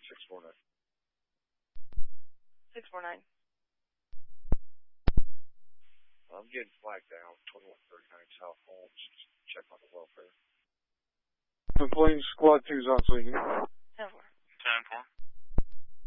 649. 649. I'm getting flagged down, 2139 South Hall. Check on the welfare. The plane squad 2's on scene.